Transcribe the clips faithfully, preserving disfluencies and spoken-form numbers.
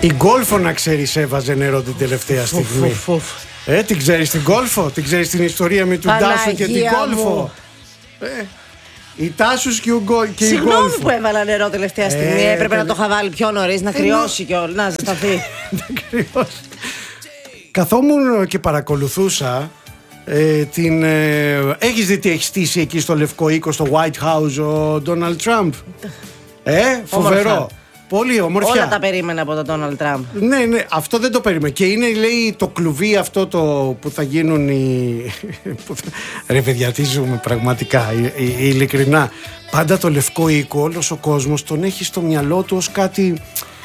Η Γκόλφο, να ξέρεις, έβαζε νερό την τελευταία στιγμή. Φου, φου, φου. Ε, την ξέρεις την Γκόλφο, την ξέρεις την ιστορία με του Τάσου και την Γκόλφο. Ε, οι Τάσους και, και η Γκόλφο. Συγγνώμη που έβαλα νερό τελευταία στιγμή. Ε, Έπρεπε τε... να το είχα βάλει πιο νωρίς, να κρυώσει κιόλας, να ζεσταθεί. Να κρυώσει. Καθόμουν και παρακολουθούσα. Ε, την, ε, έχεις δει τι έχει στήσει εκεί στο Λευκό Οίκο, στο White House, ο Ντόναλντ Τραμπ? Ε, φοβερό. Όμορφα. Πολύ ομορφιά. Όλα τα περίμενα από τον Ντόναλντ Τραμπ. Ναι, ναι, αυτό δεν το περίμενα. Και είναι, λέει, το κλουβί αυτό το που θα γίνουν οι. Ρε παιδιά, τι ζούμε πραγματικά, η, η, ειλικρινά. Πάντα το Λευκό Οίκο, όλος ο κόσμος τον έχει στο μυαλό του ως κάτι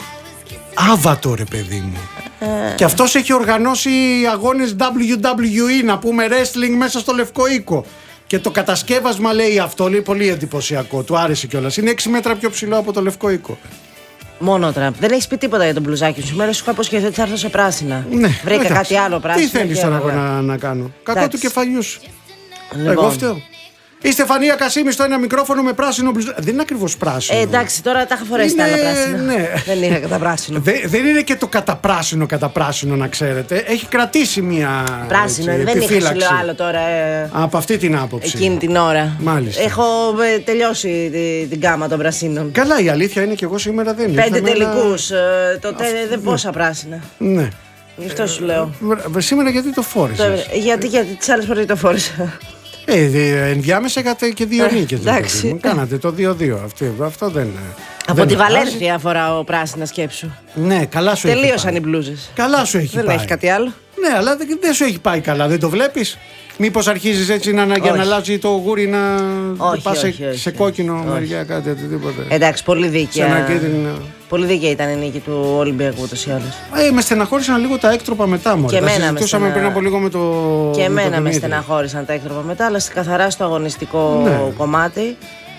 άβατο, ρε παιδί μου. Ε... Και αυτός έχει οργανώσει αγώνες ντάμπλιου ντάμπλιου ι, να πούμε wrestling, μέσα στο Λευκό Οίκο. Και το κατασκεύασμα, λέει, αυτό, λέει, πολύ εντυπωσιακό. Του άρεσε κιόλας. Είναι έξι μέτρα πιο ψηλό από το Λευκό Οίκο. Μόνο ο Τραμπ. Δεν έχει πει τίποτα για τον μπλουζάκι σου. Μέρα σου είχα υποσχεθεί ότι θα έρθω σε πράσινα. Ναι, βρήκα εντάξει. Κάτι άλλο πράσινο. Τι θέλεις τώρα να, να κάνω? Κακό εντάξει. Του κεφαλιού σου. Λοιπόν. Εγώ φταίω. Η Στεφανία Κασίμη στο ένα μικρόφωνο με πράσινο μπλουζάκι. Δεν είναι ακριβώς πράσινο. Ε, εντάξει, τώρα τα είχα φορέσει τα άλλα πράσινα. Ναι. Δεν είναι κατά πράσινο. Δε, δεν είναι και το καταπράσινο κατά πράσινο, να ξέρετε. Έχει κρατήσει μια. Πράσινο, έτσι, δεν είχα σου λέω άλλο τώρα. Ε, από αυτή την άποψη. Εκείνη την ώρα. Μάλιστα. Έχω ε, τελειώσει την, την γκάμα των πρασίνων. Καλά, η αλήθεια είναι και εγώ σήμερα δεν ήρθα. Πέντε τελικούς. Ε, τότε Αυτό, δεν πόσα ναι. πράσινα. Ναι. Γι' αυτό σου λέω. Ε, σήμερα γιατί το φόρεσες? Γιατί, γιατί τις άλλες φορές το φόρεσα. Ε, ενδιάμεσα είχατε και δύο νίκες. Κάνατε το δύο δύο. Αυτό δεν. Από δεν τη Βαλένθια φοράω πράσινα, σκέψου. Ναι, καλά σου τελείωσαν έχει πάει. Οι μπλούζες. Καλά σου έχει δεν πάει. Δεν έχει κάτι άλλο. Ναι, αλλά δεν, δεν σου έχει πάει καλά, δεν το βλέπεις? Μήπως αρχίζεις έτσι να, για να αλλάζει το γούρι να πας σε, όχι, όχι, σε κόκκινο όχι. Μεριά, κάτι οτιδήποτε? Εντάξει, πολύ δίκαια. Κίτρινο... Πολύ δίκαια ήταν η νίκη του Ολυμπιακού ούτως ή άλλως. Ε, με στεναχώρησαν λίγο τα έκτροπα μετά μου. Και εμένα με συζητούσαμε στενα... πριν από λίγο με το. Και εμένα με, με στεναχώρησαν τα έκτροπα μετά, αλλά καθαρά στο αγωνιστικό ναι. κομμάτι.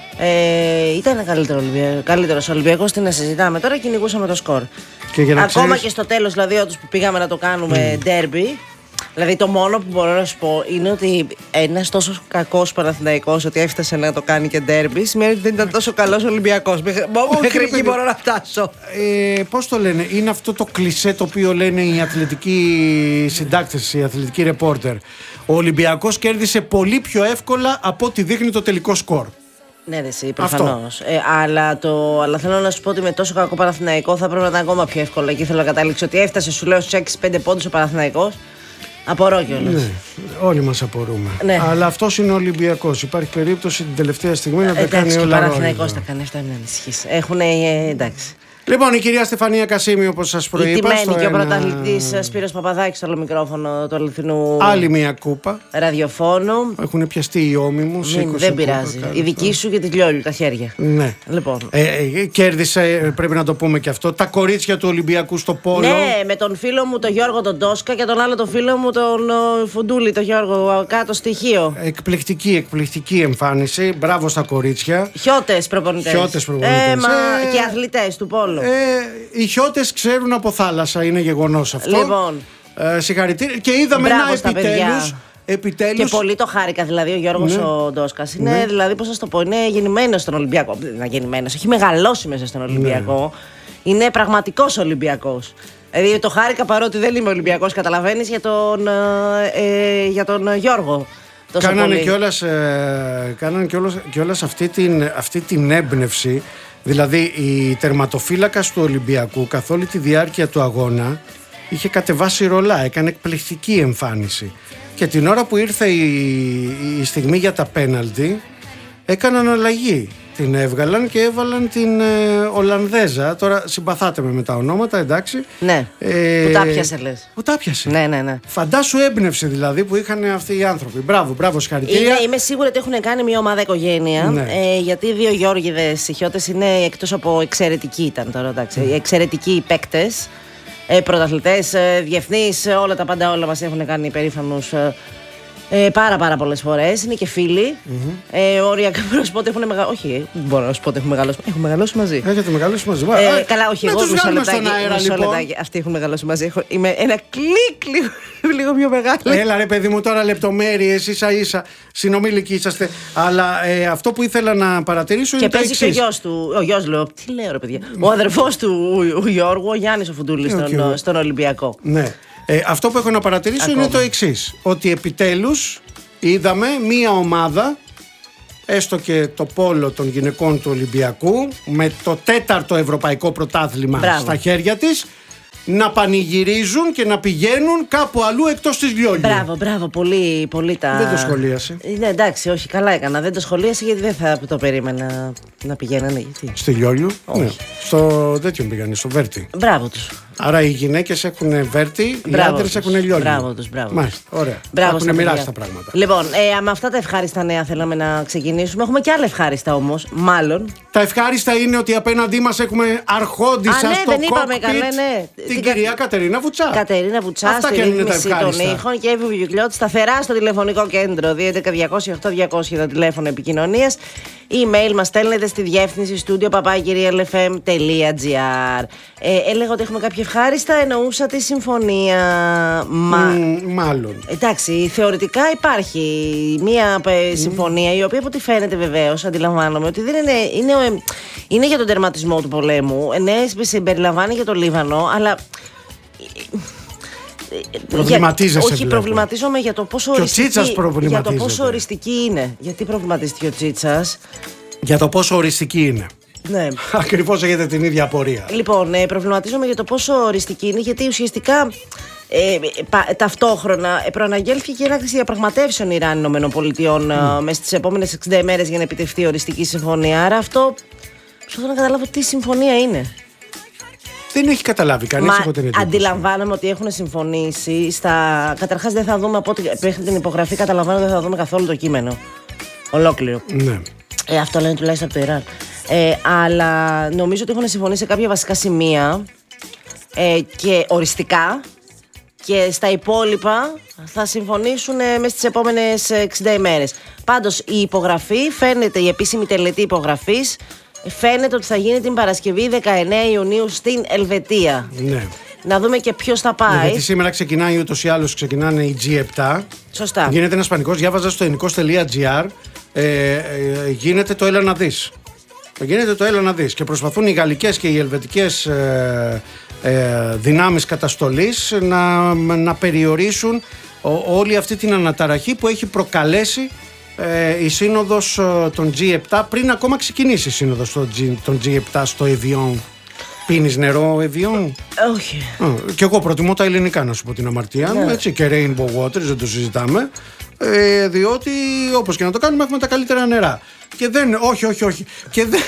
Ε, ήταν καλύτερο καλύτερος Ολυμπιακός, τι να συζητάμε. Τώρα κυνηγούσαμε το σκορ. Και για να ακόμα ξέρεις... και στο τέλος, δηλαδή, όταν που πήγαμε να το κάνουμε ντέρμπι. Δηλαδή, το μόνο που μπορώ να σου πω είναι ότι ένας τόσο κακός Παναθηναϊκός ότι έφτασε να το κάνει και ντέρμπι σημαίνει ότι δεν ήταν τόσο καλός Ολυμπιακός. Μέχρι εκεί μπορώ να φτάσω. Ε, πώς το λένε, είναι αυτό το κλισέ το οποίο λένε οι αθλητικοί συντάκτες, οι αθλητικοί ρεπόρτερ. Ο Ολυμπιακός κέρδισε πολύ πιο εύκολα από ό,τι δείχνει το τελικό σκορ. Ναι, ρε, εσύ, προφανώς. Ε, αλλά, το, αλλά θέλω να σου πω ότι με τόσο κακό Παναθηναϊκό θα πρέπει να ήταν ακόμα πιο εύκολο. Εκεί θέλω να κατάληξω ότι έφτασε, σου λέω, στους έξι πέντε πόντους ο Παναθηναϊκός. Απορώ κιόλας. Ναι, όλοι μας απορούμε. Ναι. Αλλά αυτός είναι ο Ολυμπιακός. Υπάρχει περίπτωση την τελευταία στιγμή να τα ε, κάνει όλα. Ο Παναθηναϊκός τα κάνει αυτά, μην ανησυχείς. Έχουν, ε, εντάξει. Λοιπόν, η κυρία Στεφανία Κασίμη, όπως σας προείπα. Η τιμένη και ο ένα... πρωταθλητής Σπύρος Παπαδάκης στο άλλο μικρόφωνο του αληθινού. Άλλη μια κούπα. Ραδιοφώνου. Έχουν πιαστεί οι όμιμους. Δεν, δεν πειράζει. Κούπα, η δική σου και τη Λιόλιου, τα χέρια. Ναι. Λοιπόν. Ε, ε, κέρδισε, πρέπει να το πούμε και αυτό, τα κορίτσια του Ολυμπιακού στο πόλο. Ναι, με τον φίλο μου τον Γιώργο τον Τόσκα και τον άλλο τον φίλο μου τον ο, Φουντούλη, τον Γιώργο κάτω στοιχείο. Εκπληκτική, εκπληκτική εμφάνιση. Μπράβο στα κορίτσια. Χιώτες προπονητές. Χιώτες προπονητές. Ε, μα, ε, και αθλητές του πόλου. Ε, οι χιώτες ξέρουν από θάλασσα, είναι γεγονός αυτό. Λοιπόν. Ε, συγχαρητήρια. Και είδαμε ένα επιτέλους. Επιτέλους. Και πολύ το χάρηκα, δηλαδή ο Γιώργος ναι. ο Ντόσκας είναι, ναι. δηλαδή πώς θα το πω, είναι γεννημένος στον Ολυμπιακό. Δεν είναι γεννημένος, έχει μεγαλώσει μέσα στον Ολυμπιακό. Ναι. Είναι πραγματικός Ολυμπιακός. Δηλαδή το χάρηκα παρότι δεν είμαι Ολυμπιακός, καταλαβαίνεις, για τον, ε, για τον Γιώργο. Κάνανε κιόλας, ε, κάνανε κιόλας, κιόλας αυτή, την, αυτή την έμπνευση. Δηλαδή η τερματοφύλακας του Ολυμπιακού καθ' όλη τη διάρκεια του αγώνα είχε κατεβάσει ρολά, έκανε εκπληκτική εμφάνιση. Και την ώρα που ήρθε η, η στιγμή για τα πέναλτι έκαναν αλλαγή. Την έβγαλαν και έβαλαν την ε, Ολλανδέζα. Τώρα συμπαθάτε με με τα ονόματα, εντάξει. Ναι, ε, που τα πιάσε λες. Που τα πιάσε. Ναι, ναι, ναι. Φαντάσου έμπνευση δηλαδή που είχαν αυτοί οι άνθρωποι. Μπράβο, μπράβο, συγχαρητήρια. Είναι, είμαι σίγουρη ότι έχουν κάνει μια ομάδα οικογένεια. Ναι. Ε, γιατί οι δύο Γιώργηδες Χιώτες είναι εκτός από εξαιρετικοί ήταν τώρα, εντάξει. Mm. Εξαιρετικοί παίκτες. Ε, πρωταθλητές, ε, διεθνείς, όλα τα πάντα όλα μας έχουν κάνει περήφανους ε, Ε, πάρα πάρα πολλές φορές. Είναι και φίλοι. Mm-hmm. Ε, οριακά μπορώ να σου πω ότι έχουν μεγαλώσει. Όχι, δεν μπορώ να σου πω ότι έχουν μεγαλώσει. Έχουν μεγαλώσει μαζί. Έχετε μεγαλώσει μαζί. Ε, ε, καλά, όχι, εγώ μισό λεπτάκι. Λοιπόν. Αυτοί έχουν μεγαλώσει μαζί. Έχω, είμαι ένα κλικ λίγο, λίγο πιο μεγάλο. Έλα ρε παιδί μου, τώρα λεπτομέρειες, ίσα ίσα. Συνομήλικοι είσαστε. Αλλά ε, αυτό που ήθελα να παρατηρήσω και είναι. Και παίζει και ο γιος του. Ο γιος, λέω. Τι λέω, ρε παιδιά. Ο αδερφός του ο Γιώργου, ο Γιάννης ο Φουντούλης, στον, okay. στον Ολυμπιακό. Ναι. Ε, αυτό που έχω να παρατηρήσω Ακόμα. είναι το εξής. Ότι επιτέλους είδαμε μία ομάδα, έστω και το πόλο των γυναικών του Ολυμπιακού, με το τέταρτο ευρωπαϊκό πρωτάθλημα Μπράβο. στα χέρια της, να πανηγυρίζουν και να πηγαίνουν κάπου αλλού εκτός της Λιόλιου. Μπράβο, μπράβο, πολύ, πολύ τα... Δεν το σχολίασε. Ναι, εντάξει, όχι, καλά έκανα. Δεν το σχολίασε γιατί δεν θα το περίμενα να πηγαίνανε. Γιατί... Στη Λιόλιου, ναι. Στο τέτοιο πήγανε, στο Βέρτι. Μπράβο τους. Άρα οι γυναίκες έχουν Βέρτι, οι άντρες έχουν Λιόλιου. Μπράβο τους, μπράβο. Μάλιστα, ωραία. Μπράβο, έχουν μοιράσει τα πράγματα. Λοιπόν, ε, με αυτά τα ευχάριστα νέα θέλαμε να ξεκινήσουμε. Έχουμε και άλλα ευχάριστα όμως, μάλλον. Τα ευχάριστα είναι ότι απέναντί μας έχουμε αρχόντισσα ναι, στο δεν κόκπιτ καλά, ναι. την, την κυρία κα... Κατερίνα Βουτσά. Κατερίνα Βουτσά, αυτά στη ρύθμιση των ήχων και Εύη Βουγιουκλιώτη σταθερά στο τηλεφωνικό κέντρο δύο έντεκα διακόσια οκτώ διακόσια το τηλέφωνο επικοινωνίας. Email μας στέλνετε στη διεύθυνση studio παπάκι ελ εφ εμ τελεία τζι άρ. Ε, έλεγα ότι έχουμε κάποια ευχάριστα, εννοούσα τη συμφωνία. Μα... Mm, μάλλον. Εντάξει, θεωρητικά υπάρχει μια mm. συμφωνία η οποία από ό,τι φαίνεται βεβαίως, αντιλαμβάνομαι ότι δεν είναι, είναι, είναι για τον τερματισμό του πολέμου. Ναι, συμπεριλαμβάνει για το Λίβανο, αλλά. Προβληματίζεσαι. Όχι, βλέπω. προβληματίζομαι για το πόσο οριστική, για το πόσο οριστική είναι. Γιατί προβληματίστηκε ο Τσίτσας? Για το πόσο οριστική είναι. Ναι. Ακριβώς έχετε την ίδια απορία. Λοιπόν, ε, προβληματίζομαι για το πόσο οριστική είναι, γιατί ουσιαστικά ε, πα, ταυτόχρονα ε, προαναγγέλθηκε και έναρξη διαπραγματεύσεων Ιράν-Ηνωμένων Πολιτειών mm. μέσα στις επόμενες εξήντα ημέρες για να επιτευχθεί οριστική συμφωνία. Άρα αυτό προσπαθώ να καταλάβω τι συμφωνία είναι. Δεν έχει καταλάβει κανείς. Μα αντιλαμβάνομαι ότι έχουν συμφωνήσει στα... Καταρχάς δεν θα δούμε από ό,τι μέχρι την υπογραφή, καταλαβαίνω δεν θα δούμε καθόλου το κείμενο ολόκληρο. Ναι. Ε, αυτό λένε τουλάχιστον από το Ιράν. Ε, αλλά νομίζω ότι έχουν συμφωνήσει σε κάποια βασικά σημεία ε, και οριστικά, και στα υπόλοιπα θα συμφωνήσουν ε, μέσα στις επόμενες εξήντα ημέρες. Πάντως η υπογραφή φαίνεται, η επίσημη τελετή υπογραφής φαίνεται ότι θα γίνει την Παρασκευή δεκαεννέα Ιουνίου στην Ελβετία. Ναι. Να δούμε και ποιος θα πάει. Ναι, γιατί σήμερα ξεκινάει ούτως ή άλλως, ξεκινάνε οι τζι επτά. Σωστά. Γίνεται ένας πανικός, διάβαζα στο ενικός τελεία τζι άρ. Ε, ε, γίνεται το έλα να δεις. Γίνεται το έλα να δεις. Και προσπαθούν οι γαλλικές και οι ελβετικές ε, ε, δυνάμεις καταστολής να, να περιορίσουν ο, όλη αυτή την αναταραχή που έχει προκαλέσει Ε, η σύνοδος ε, των τζι επτά, πριν ακόμα ξεκινήσει η σύνοδος των, G, των τζι επτά στο Evian. Πίνεις νερό Evian? Όχι. ε, Και εγώ προτιμώ τα ελληνικά, να σου πω την αμαρτία μου, ναι. Έτσι, και Rainbow Waters, δεν το συζητάμε, ε, διότι όπως και να το κάνουμε έχουμε τα καλύτερα νερά. Και δεν, όχι όχι όχι Και δεν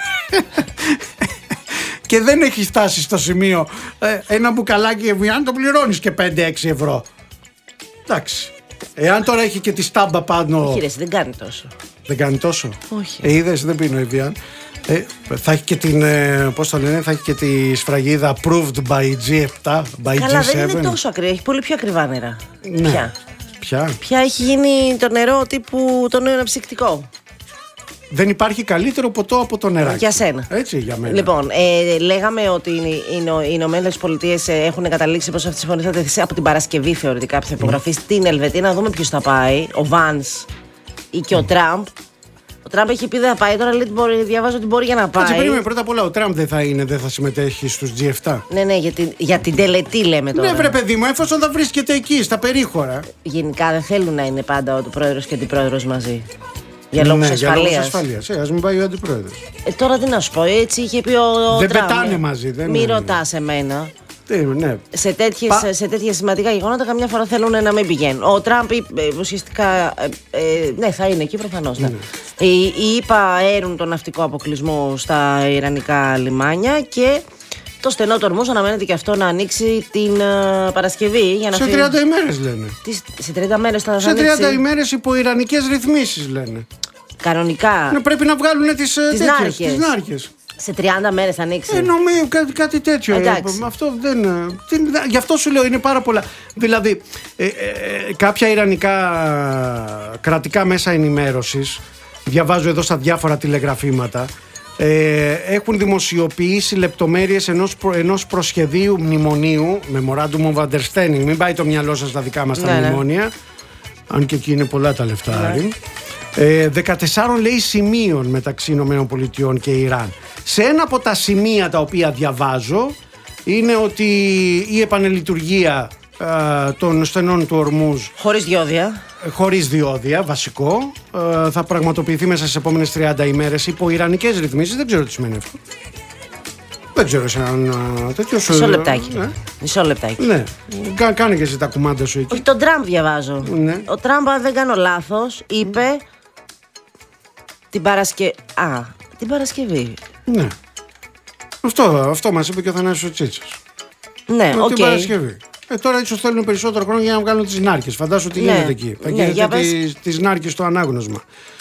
Και δεν έχει φτάσει στο σημείο ε, ένα μπουκαλάκι Evian το πληρώνεις και πέντε έξι ευρώ. Εντάξει. Εάν τώρα έχει και τη στάμπα πάνω. Όχι, ρε, δεν κάνει τόσο. Δεν κάνει τόσο. Όχι. Ε, είδες, δεν πίνω Evian. Ε, θα έχει και την. Ε, πώς το λένε, θα έχει και τη σφραγίδα approved by τζι επτά, by Καλά, τζι επτά. δεν είναι τόσο ακριβά. Έχει πολύ πιο ακριβά νερά. Ναι. Ποια. Ποια. Ποια έχει γίνει το νερό τύπου το νέο αναψυκτικό. Δεν υπάρχει καλύτερο ποτό από το νεράκι. Για σένα. Έτσι, για μένα. Λοιπόν, ε, λέγαμε ότι οι, οι Ηνωμένες Πολιτείες έχουν καταλήξει πως αυτή η συμφωνία θα τεθεί από την Παρασκευή θεωρητικά που θα υπογραφεί mm. στην Ελβετία. Να δούμε ποιος θα πάει. Ο Βανς ή και ο mm. Τραμπ. Ο Τραμπ έχει πει δεν θα πάει. Τώρα λέει, μπορεί, διαβάζω ότι μπορεί για να πάει. Κάτσε, περίμενε, πρώτα απ' όλα ο Τραμπ δεν θα είναι, δεν θα συμμετέχει στους τζι επτά. Ναι, ναι, για την, για την τελετή λέμε τώρα. Ναι, βρε παιδί μου, εφόσον θα βρίσκεται εκεί, στα περίχωρα. Γενικά δεν θέλουν να είναι πάντα ο πρόεδρος και αντιπρόεδρος μαζί. Για λόγους ναι, ασφαλείας. Για λόγους ασφαλείας. Ε, ας μην πάει ο αντιπρόεδρος. Ε, τώρα τι να σου πω, έτσι είχε πει ο, ο δεν Τραμπ. Δεν πετάνε μαζί, δεν Μη είναι. ρωτάς εμένα. Ε, ναι. Σε, τέτοιες, Πα... σε τέτοια σημαντικά γεγονότα καμιά φορά θέλουν να μην πηγαίνουν. Ο Τραμπ ε, ουσιαστικά. Ε, ε, ναι, θα είναι εκεί προφανώς. Ναι. Ναι. Οι, οι ΗΠΑ αέρουν τον ναυτικό αποκλεισμό στα ιρανικά λιμάνια και το στενό του ορμός αναμένεται και αυτό να ανοίξει την uh, Παρασκευή. Για να σε φύγει... τριάντα ημέρες λένε. Τι, σε τριάντα μέρες θα Σε τριάντα ανοίξει... ημέρες υπό ιρανικές ρυθμίσεις λένε. Κανονικά. Ναι, πρέπει να βγάλουν τις, τις, τέτοιες, νάρκες. τις νάρκες. Σε τριάντα μέρες θα ανοίξει. Ε, νομίζω κάτι, κάτι τέτοιο. Ε, αυτό δεν, τι, γι' αυτό σου λέω είναι πάρα πολλά. Δηλαδή, ε, ε, κάποια ιρανικά κρατικά μέσα ενημέρωσης, διαβάζω εδώ στα διάφορα τηλεγραφήματα, ε, έχουν δημοσιοποιήσει λεπτομέρειες ενός, προ, ενός προσχεδίου μνημονίου, Memorandum of Understanding. Μην πάει το μυαλό σας στα δικά μας τα ναι, μνημόνια, ναι. Αν και εκεί είναι πολλά τα λεφτά. Ναι. Ε, δεκατεσσάρων λέει σημείων μεταξύ ΗΠΑ και Ιράν. Σε ένα από τα σημεία τα οποία διαβάζω είναι ότι η επανελειτουργία ε, των στενών του Ορμούζ χωρίς διόδια, χωρίς διόδια βασικό, ε, θα πραγματοποιηθεί μέσα στις επόμενες τριάντα ημέρες υπό ιρανικές ρυθμίσεις. Δεν ξέρω τι σημαίνει αυτό. Δεν ξέρω σε έναν τέτοιο. Μισό λεπτάκι. Ε? Μισό λεπτάκι. Ναι. Κα, κάνε και εσύ τα κουμάντα σου εκεί. Όχι, τον Τραμπ διαβάζω. Ναι. Ο Τραμπ, αν δεν κάνω λάθος, είπε mm. την Παρασκευή. Α, την Παρασκευή. Ναι. Αυτό, αυτό μας είπε και ο Θανάσης ο Τσίτσας. Ναι, οκ. Okay. Την Παρασκευή. Ε, τώρα ίσως θέλουν περισσότερο χρόνο για να βγάλουν τις νάρκες. Φαντάσου τι ναι. γίνεται εκεί. Θα ναι, γίνεται τις, τις νάρκες στο ανάγνωσμα.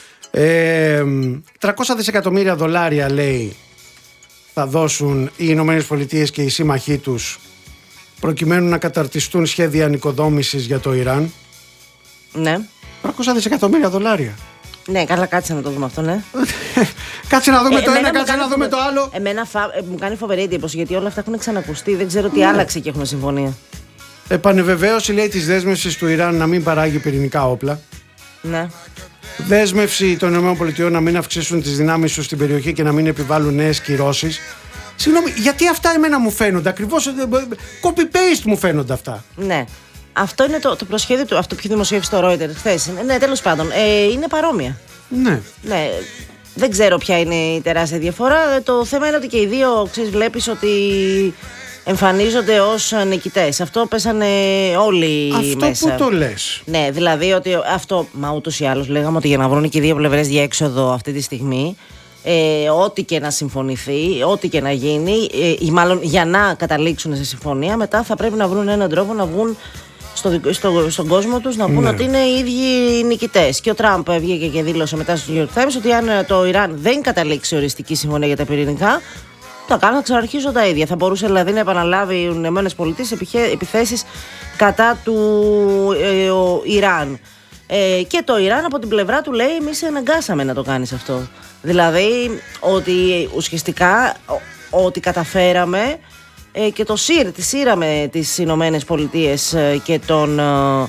Ε, τριακόσια δισεκατομμύρια δολάρια λέει θα δώσουν οι Ηνωμένες Πολιτείες και οι σύμμαχοί τους προκειμένου να καταρτιστούν σχέδια ανοικοδόμησης για το Ιράν. Ναι. τριακόσια δισεκατομμύρια δολάρια. Ναι, καλά, κάτσε να το δούμε αυτό, ναι. Κάτσε να δούμε ε, το ένα, κάτσε να δούμε φοβε... το άλλο. Εμένα φα... ε, μου κάνει φοβερή εντύπωση γιατί όλα αυτά έχουν ξανακουστεί. Δεν ξέρω τι ναι. άλλαξε και έχουμε συμφωνία. Επανεβεβαίωση λέει της δέσμευσης του Ιράν να μην παράγει πυρηνικά όπλα. Ναι. Δέσμευση των ΗΠΑ να μην αυξήσουν τις δυνάμεις τους στην περιοχή και να μην επιβάλλουν νέες κυρώσεις. Συγγνώμη, γιατί αυτά εμένα μου φαίνονται ακριβώς copy-paste μου φαίνονται αυτά. Ναι. Αυτό είναι το, το προσχέδιο του, αυτό που δημοσίευσε το Reuters χθες. Ναι, τέλος πάντων. Ε, είναι παρόμοια. Ναι. Ναι. Δεν ξέρω ποια είναι η τεράστια διαφορά. Το θέμα είναι ότι και οι δύο, ξέρεις, βλέπεις ότι εμφανίζονται ως νικητές. Αυτό πέσανε όλοι αυτό μέσα. Αυτό που το λες. Ναι, δηλαδή ότι αυτό, μα ούτως ή άλλως λέγαμε ότι για να βρουν και οι δύο πλευρές διέξοδο αυτή τη στιγμή, ε, ό,τι και να συμφωνηθεί, ό,τι και να γίνει, ε, ή μάλλον για να καταλήξουν σε συμφωνία, μετά θα πρέπει να βρουν έναν τρόπο να βγουν στο, στο, στον κόσμο τους να πούν ναι. ότι είναι οι ίδιοι νικητές. Και ο Τραμπ βγήκε και δήλωσε μετά στο New York Times ότι αν το Ιράν δεν καταλήξει οριστική συμφωνία για τα πυρηνικά, τα κάνουν να ξαναρχίσουν τα ίδια. Θα μπορούσε δηλαδή να επαναλάβει οι Ηνωμένες Πολιτείες επιθέσεις κατά του ε, ο, Ιράν. Ε, και το Ιράν από την πλευρά του λέει: εμείς αναγκάσαμε να το κάνεις αυτό. Δηλαδή ότι ουσιαστικά ότι καταφέραμε ε, και το σύρ, τη σύραμε τις Ηνωμένες Πολιτείες ε, και τον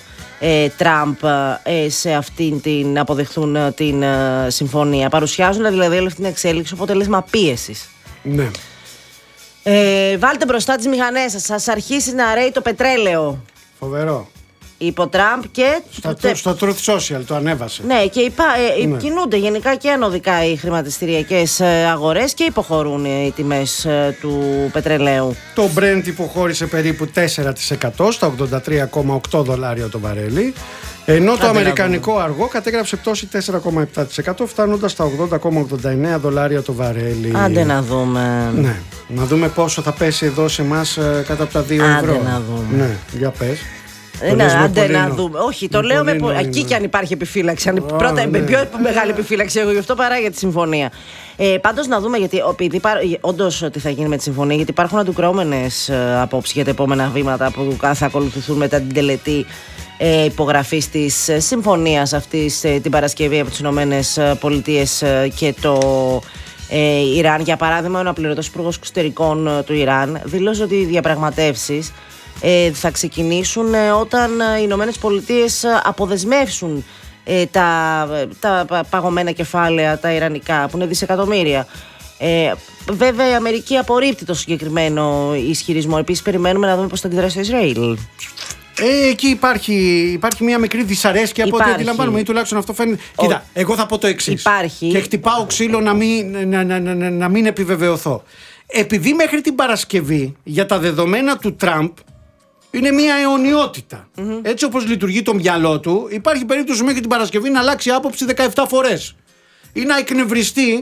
ε, Τραμπ ε, σε αυτήν την να αποδεχθούν ε, την ε, συμφωνία. Παρουσιάζουν δηλαδή όλη αυτή την εξέλιξη αποτέλεσμα πίεσης. Ναι. Ε, βάλτε μπροστά τις μηχανές σας, σας αρχίσει να ρέει το πετρέλαιο. Φοβερό. Είπε ο Τραμπ και. Στα, το, στο Truth Social το ανέβασε. Ναι, και υπά, ε, ναι. κινούνται γενικά και ανωδικά οι χρηματιστηριακές αγορές και υποχωρούν οι τιμές ε, του πετρελαίου. Το Brent υποχώρησε περίπου τέσσερα τοις εκατό στα ογδόντα τρία κόμμα οκτώ δολάρια το βαρέλι. Ενώ Άντε το αμερικανικό αργό κατέγραψε πτώση τέσσερα κόμμα επτά τοις εκατό φτάνοντας στα ογδόντα κόμμα ογδόντα εννέα δολάρια το βαρέλι. Άντε να δούμε. Ναι, να δούμε πόσο θα πέσει εδώ σε εμάς ε, κάτω από τα δύο Άντε ευρώ. Να δούμε. Ναι, για πες. Ε, ναι, άντε να δούμε. Όχι, το λέω με πο... εκεί κι αν υπάρχει επιφύλαξη. Αν... Oh, πρώτα, ναι. πιο μεγάλη επιφύλαξη εγώ γι' αυτό παρά για τη συμφωνία. Ε, πάντως να δούμε, γιατί όντως τι θα γίνει με τη συμφωνία, γιατί υπάρχουν αντικρώμενες ε, απόψεις για τα επόμενα βήματα που θα ακολουθηθούν μετά την τελετή ε, υπογραφής της ε, συμφωνίας αυτής ε, την Παρασκευή από τις Ηνωμένες Πολιτείες ε, και το ε, Ιράν. Για παράδειγμα, ο αναπληρωτός υπουργός εξωτερικών ε, του Ιράν δήλωσε ότι οι διαπραγματεύσεις Ε, θα ξεκινήσουν ε, όταν ε, οι Ηνωμένες Πολιτείες ε, αποδεσμεύσουν ε, τα, τα παγωμένα κεφάλαια, τα ιρανικά, που είναι δισεκατομμύρια. Ε, βέβαια η Αμερική απορρίπτει το συγκεκριμένο ισχυρισμό. Επίσης περιμένουμε να δούμε πώς θα αντιδράσει το Ισραήλ. Ε, εκεί υπάρχει, υπάρχει μια μικρή δυσαρέσκεια από ό,τι αντιλαμβάνομαι, ή τουλάχιστον αυτό φαίνεται. Ο... Κοίτα, εγώ θα πω το εξής. Υπάρχει. Και χτυπάω ξύλο να μην, να, να, να, να μην επιβεβαιωθώ. Επειδή μέχρι την Παρασκευή για τα δεδομένα του Τραμπ είναι μια αιωνιότητα. Mm-hmm. Έτσι όπως λειτουργεί το μυαλό του, υπάρχει περίπτωση μέχρι την Παρασκευή να αλλάξει άποψη δεκαεπτά φορές. Ή να εκνευριστεί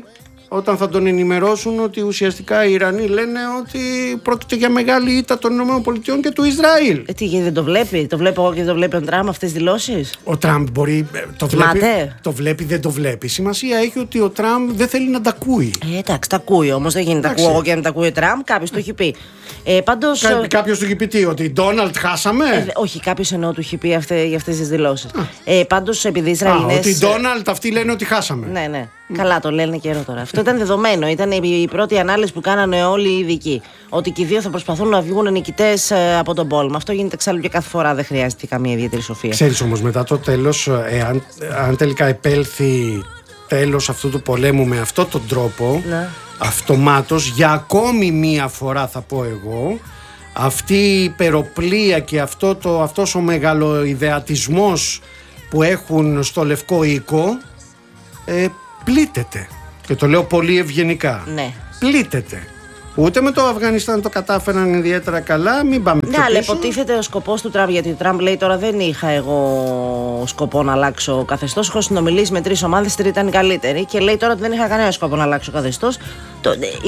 όταν θα τον ενημερώσουν ότι ουσιαστικά οι Ιρανοί λένε ότι πρόκειται για μεγάλη ήττα των ΗΠΑ και του Ισραήλ. Ε, τι, δεν το βλέπει, το βλέπω εγώ και δεν το βλέπει ο Τραμπ αυτές τις δηλώσεις. Ο Τραμπ μπορεί, το βλέπει, το βλέπει, δεν το βλέπει. Σημασία έχει ότι ο Τραμπ δεν θέλει να τα ακούει. Ε, εντάξει, τα ακούει όμως, δεν γίνεται να τα ακούω εγώ και να τα ακούει ο Τραμπ, κάποιος το έχει πει. Ε, πάντως, Κά, κάποιος του έχει πει τι, ότι Ντόναλντ χάσαμε. Ε, όχι, κάποιος εννοώ του έχει πει αυτέ, για αυτές τις δηλώσεις. Ε, πάντως, επειδή οι Ισραηλινές. Ότι Ντόναλντ αυτοί λένε ότι χάσαμε. Ναι, ναι. Mm. Καλά, το λένε καιρό τώρα. Αυτό ήταν δεδομένο. Ήταν η πρώτη ανάλυση που κάνανε όλοι οι ειδικοί. Ότι και οι δύο θα προσπαθούν να βγουν νικητές από τον πόλεμο. Αυτό γίνεται εξάλλου και κάθε φορά. Δεν χρειάζεται καμία ιδιαίτερη σοφία. Ξέρεις όμως, μετά το τέλος, ε, αν, αν τελικά επέλθει τέλος αυτού του πολέμου με αυτόν τον τρόπο, ναι, αυτομάτως για ακόμη μία φορά θα πω εγώ, αυτή η υπεροπλία και αυτό το, αυτός ο μεγαλοειδεατισμός που έχουν στο Λευκό Οίκο ε, πλήττεται. Και το λέω πολύ ευγενικά. Ναι. Πλήττεται. Ούτε με το Αφγανιστάν το κατάφεραν ιδιαίτερα καλά, μην πάμε πιο πίσω. Ναι, αλλά υποτίθεται ο σκοπός του Τραμπ, γιατί ο Τραμπ λέει τώρα δεν είχα εγώ σκοπό να αλλάξω καθεστώς. Έχω συνομιλήσει με τρεις ομάδες, τρεις ήταν οι καλύτεροι και λέει τώρα ότι δεν είχα κανένα σκοπό να αλλάξω καθεστώς.